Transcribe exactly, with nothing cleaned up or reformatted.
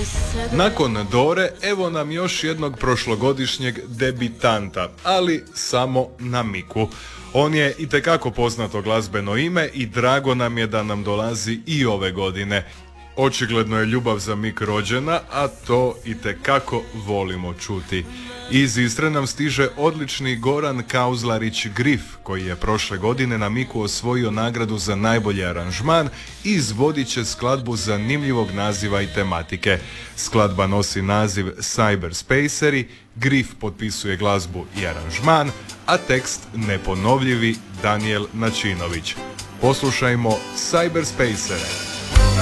Nakon Dore, evo nam još jednog prošlogodišnjeg debitanta, ali samo na miku. On je itekako poznato glazbeno ime i drago nam je da nam dolazi i ove godine. Očigledno je ljubav za mik rođena, a to itekako volimo čuti. Iz Istre nam stiže odlični Goran Kauzlarić Grif, koji je prošle godine na miku osvojio nagradu za najbolji aranžman i izvodit će skladbu zanimljivog naziva i tematike. Skladba nosi naziv Cyberspaceri, Grif potpisuje glazbu i aranžman, a tekst neponovljivi Daniel Načinović. Poslušajmo Cyberspacere.